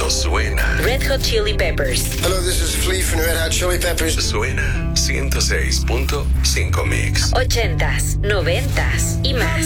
cuando suena. Red Hot Chili Peppers. Hello, this is Flea from Red Hot Chili Peppers. Suena 106.5 Mix. 80s, 90s y más.